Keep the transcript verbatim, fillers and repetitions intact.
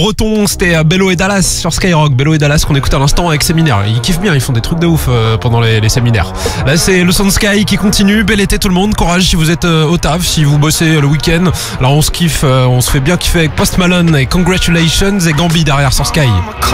Breton, c'était Bello et Dallas sur Skyrock. Bello et Dallas qu'on écoute à l'instant avec Séminaire. Ils kiffent bien, ils font des trucs de ouf euh, pendant les, les séminaires. Là c'est le son de Sky qui continue. Bel été tout le monde, courage si vous êtes euh, au taf, si vous bossez le week-end. Là on se kiffe, euh, on se fait bien kiffer avec Post Malone et Congratulations et Gambi derrière sur Sky.